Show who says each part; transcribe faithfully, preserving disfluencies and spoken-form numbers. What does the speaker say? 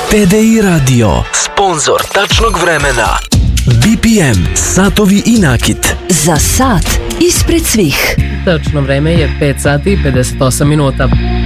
Speaker 1: T D I Radio, sponzor tačnog vremena. B P M, satovi i nakit.
Speaker 2: Za sat ispred svih.
Speaker 3: Tačno vreme je pet sati i pedeset osam minuta.